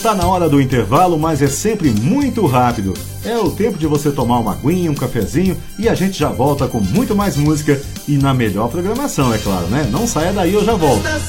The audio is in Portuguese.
Tá na hora do intervalo, mas é sempre muito rápido. É o tempo de você tomar uma aguinha, um cafezinho e a gente já volta com muito mais música e na melhor programação, é claro, né? Não saia daí, eu já volto.